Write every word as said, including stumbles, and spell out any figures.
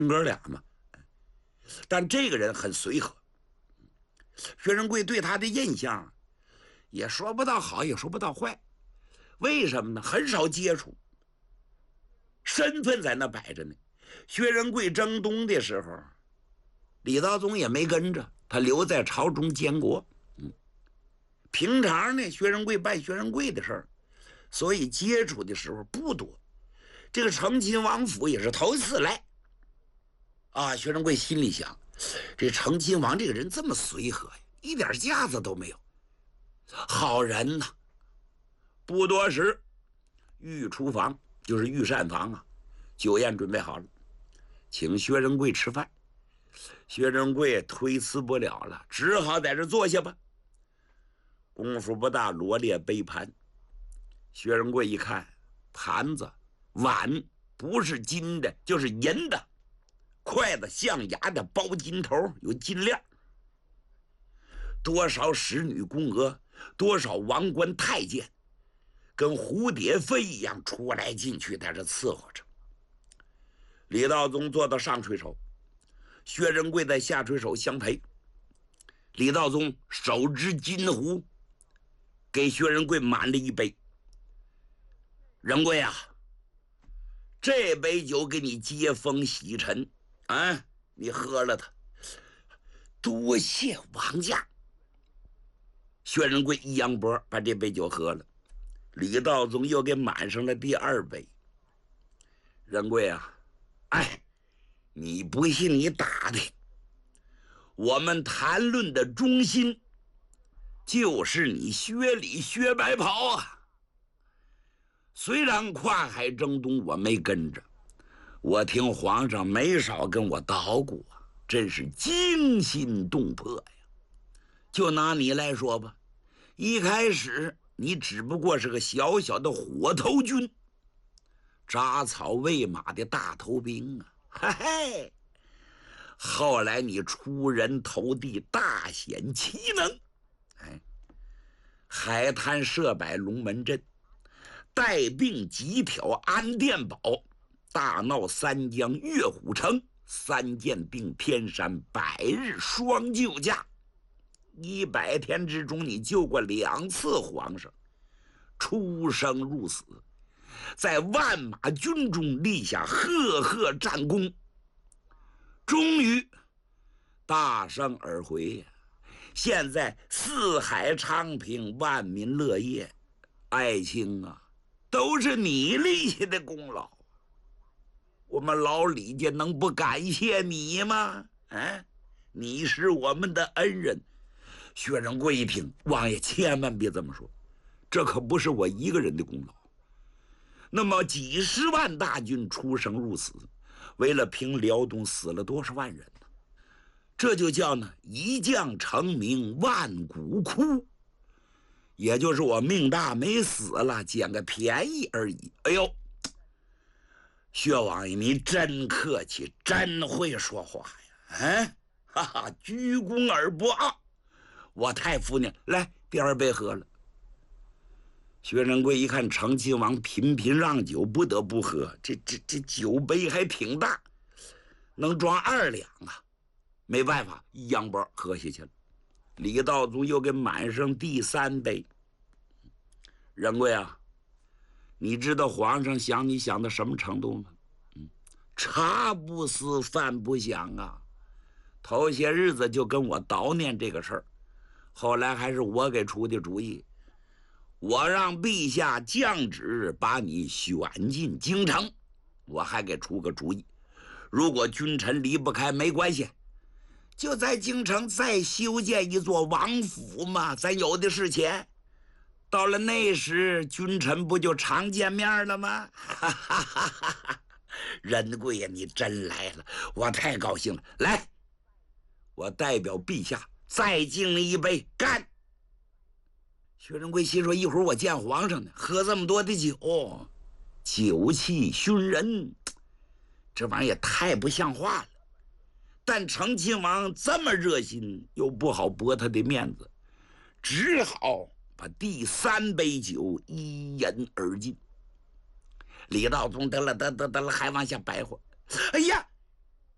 哥俩嘛。但这个人很随和，薛仁贵对他的印象也说不到好，也说不到坏。为什么呢？很少接触，身份在那摆着呢。薛仁贵征东的时候，李道宗也没跟着，他留在朝中监国。嗯，平常呢，薛仁贵办薛仁贵的事儿，所以接触的时候不多。这个成亲王府也是头一次来，啊，薛仁贵心里想，这成亲王这个人这么随和呀，一点架子都没有，好人呐。不多时，御厨房就是御膳房啊，酒宴准备好了，请薛仁贵吃饭。薛仁贵推辞不了了，只好在这坐下吧。功夫不大，罗列杯盘。薛仁贵一看，盘子碗不是金的就是银的，筷子象牙的，包金头，有金链。多少使女宫娥，多少王官太监，跟蝴蝶飞一样出来进去，在这伺候着。李道宗坐到上垂手，薛仁贵在下垂手相陪。李道宗手执金壶，给薛仁贵满了一杯。仁贵啊，这杯酒给你接风洗尘啊，你喝了它，多谢王家。薛仁贵一扬脖，把这杯酒喝了。李道宗又给满上了第二杯。仁贵啊，哎，你不信你打的。我们谈论的中心，就是你薛礼薛白袍啊。虽然跨海征东我没跟着，我听皇上没少跟我捣鼓啊，真是惊心动魄呀。就拿你来说吧，一开始你只不过是个小小的火头军，铡草喂马的大头兵啊，嘿嘿。后来你出人头地，大显奇能，哎，海滩设摆龙门阵，带病急挑安殿堡，大闹三江岳虎城，三箭定天山，百日双救驾。一百天之中，你救过两次皇上，出生入死，在万马军中立下赫赫战功，终于大胜而回呀！现在四海昌平，万民乐业，爱卿啊，都是你立下的功劳，我们老李家能不感谢你吗？哎，你是我们的恩人。薛仁贵一听，王爷千万别这么说，这可不是我一个人的功劳。那么几十万大军出生入死，为了平辽东死了多少万人呢？这就叫呢一将成名万骨枯，也就是我命大没死了，捡个便宜而已。哎呦，薛王爷你真客气，真会说话呀！哎，哈哈，居功而不傲，我太服你了。来，第二杯喝了。薛仁贵一看成亲王频频让酒，不得不喝。这这这酒杯还挺大，能装二两啊！没办法，一扬包喝下去了。李道宗又给满上第三杯。仁贵啊，你知道皇上想你想到什么程度吗？嗯，茶不思饭不想啊。头些日子就跟我叨念这个事儿，后来还是我给出的主意。我让陛下降旨把你选进京城，我还给出个主意，如果君臣离不开没关系，就在京城再修建一座王府嘛，咱有的是钱，到了那时君臣不就常见面了吗？哈哈哈哈哈！仁贵呀，你真来了，我太高兴了。来，我代表陛下再敬一杯，干！薛仁贵心说，一会儿我见皇上呢，喝这么多的酒，酒气熏人，这玩意儿也太不像话了。但成亲王这么热心，又不好驳他的面子，只好把第三杯酒一饮而尽。李道宗得了得得得了，还往下白活。哎呀，